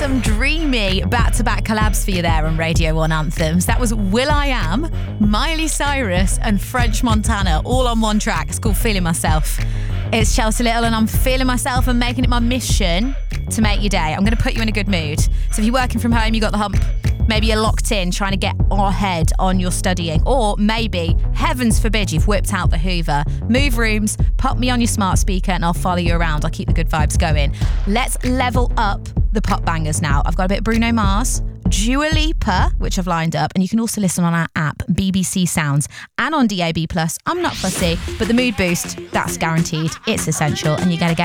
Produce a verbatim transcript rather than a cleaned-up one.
some dreamy back-to-back collabs for you there on Radio one Anthems. That was will.i.am, Miley Cyrus and French Montana all on one track. It's called Feeling Myself. It's Chelsea Little and I'm feeling myself and making it my mission to make your day. I'm going to put you in a good mood. So if you're working from home, you got the hump. Maybe you're locked in trying to get ahead on your studying. Or maybe, heavens forbid, you've whipped out the Hoover. Move rooms, pop me on your smart speaker and I'll follow you around. I'll keep the good vibes going. Let's level up the pop bangers now. I've got a bit of Bruno Mars, Dua Lipa, which I've lined up. And you can also listen on our app, B B C Sounds, and on D A B plus. I'm not fussy, but the mood boost, that's guaranteed. It's essential and you got to get